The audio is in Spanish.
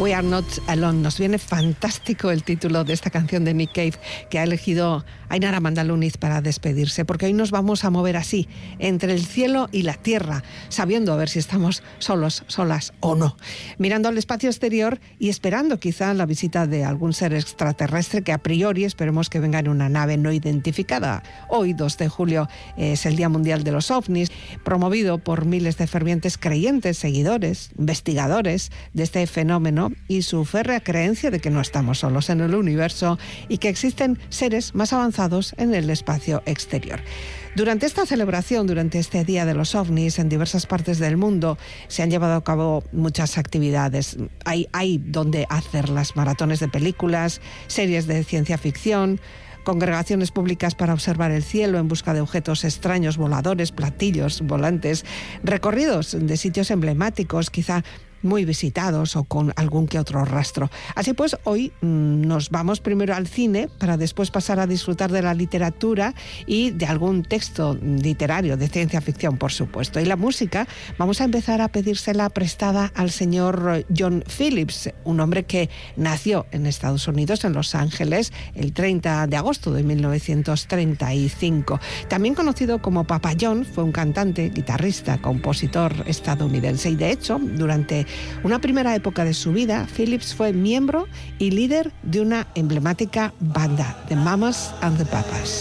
We Are Not Alone. Nos viene fantástico el título de esta canción de Nick Cave que ha elegido Ainara Mandaluniz para despedirse, porque hoy nos vamos a mover así, entre el cielo y la tierra, sabiendo a ver si estamos solos, solas o no, mirando al espacio exterior y esperando quizá la visita de algún ser extraterrestre que a priori esperemos que venga en una nave no identificada. Hoy, 2 de julio, es el Día Mundial de los OVNIs, promovido por miles de fervientes creyentes, seguidores, investigadores de este fenómeno y su férrea creencia de que no estamos solos en el universo y que existen seres más avanzados en el espacio exterior. Durante esta celebración, durante este Día de los OVNIs, en diversas partes del mundo se han llevado a cabo muchas actividades. Hay donde hacer las maratones de películas, series de ciencia ficción, congregaciones públicas para observar el cielo en busca de objetos extraños, voladores, platillos volantes, recorridos de sitios emblemáticos, quizá muy visitados o con algún que otro rastro. Así pues, hoy nos vamos primero al cine para después pasar a disfrutar de la literatura y de algún texto literario de ciencia ficción, por supuesto. Y la música, vamos a empezar a pedírsela prestada al señor John Phillips, un hombre que nació en Estados Unidos, en Los Ángeles, el 30 de agosto de 1935. También conocido como Papa John, fue un cantante, guitarrista, compositor estadounidense y de hecho, durante una primera época de su vida, Phillips fue miembro y líder de una emblemática banda, The Mamas and the Papas.